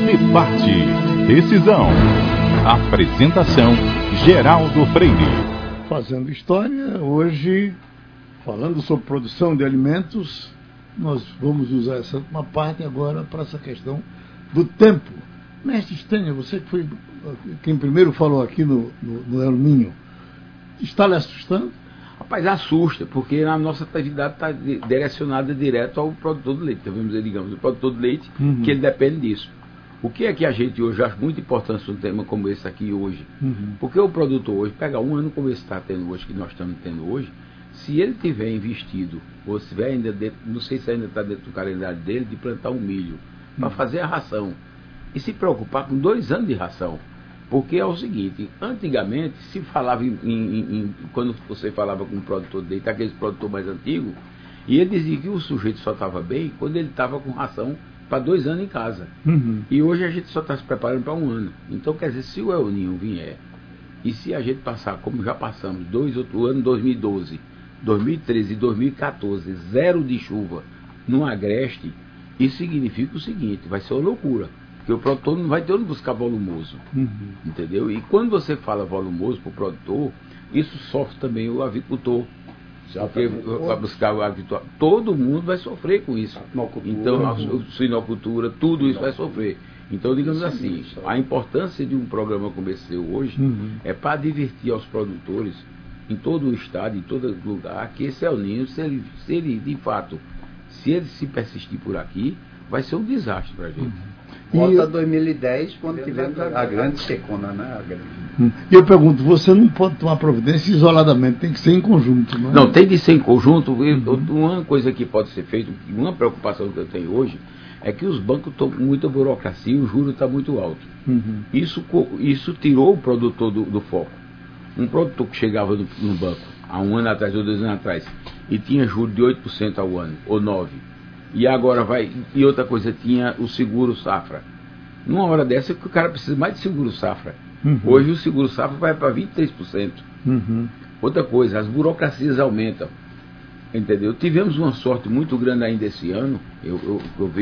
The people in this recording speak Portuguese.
Debate. Decisão. Apresentação: Geraldo Freire. Fazendo história, hoje, falando sobre produção de alimentos, nós vamos usar essa uma parte agora para essa questão do tempo. Mestre Stênio, você que foi quem primeiro falou aqui no El Ninho, está lhe assustando? Rapaz, assusta, porque a nossa atividade está direcionada direto ao produtor de leite, digamos, o produtor de leite, que ele depende disso. O que é que a gente hoje acha muito importante um tema como esse aqui hoje? Porque o produtor hoje, pega um ano como esse está tendo hoje, que nós estamos tendo hoje, se ele tiver investido, ou se tiver ainda dentro, não sei se ainda está dentro do calendário dele, de plantar um milho, para fazer a ração, e se preocupar com 2 anos de ração. Porque é o seguinte, antigamente se falava quando você falava com um produtor de leite, aquele produtor mais antigo, e ele dizia que o sujeito só estava bem quando ele estava com ração para 2 anos em casa. E hoje a gente só está se preparando para 1 ano. Então, quer dizer, se o El Ninho vier, e se a gente passar, como já passamos, o ano 2012, 2013 e 2014, 0 de chuva no agreste, isso significa o seguinte, vai ser uma loucura. Porque o produtor não vai ter onde buscar volumoso. Entendeu? E quando você fala volumoso para o produtor, isso sofre também o avicultor. Porque vai buscar o avicultor. Todo mundo vai sofrer com isso. Então, a suinocultura, tudo isso vai sofrer. Então, digamos assim, a importância de um programa como esse seu hoje é para divertir aos produtores em todo o estado, em todo lugar, que esse El Ninho, se ele de fato, se ele se persistir por aqui, vai ser um desastre para a gente. Volta 2010, quando tivemos a grande secona, né? E eu pergunto, você não pode tomar providência isoladamente, tem que ser em conjunto, não é? Não, tem de ser em conjunto. Uma coisa que pode ser feita, uma preocupação que eu tenho hoje, é que os bancos estão com muita burocracia e o juro está muito alto. Isso tirou o produtor do foco. Um produtor que chegava no banco há 1 ano atrás ou 2 anos atrás e tinha juros de 8% ao ano, ou 9%. E agora vai. E outra coisa, tinha o seguro safra. Numa hora dessa que o cara precisa mais de seguro safra. Hoje o seguro safra vai para 23%. Outra coisa, as burocracias aumentam. Entendeu? Tivemos uma sorte muito grande ainda esse ano. Eu vi